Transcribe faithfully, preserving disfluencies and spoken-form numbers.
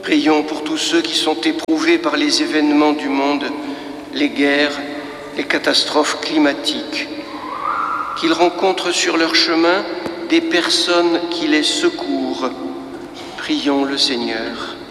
Prions pour tous ceux qui sont éprouvés par les événements du monde, les guerres, les catastrophes climatiques, qu'ils rencontrent sur leur chemin des personnes qui les secourent. Prions le Seigneur.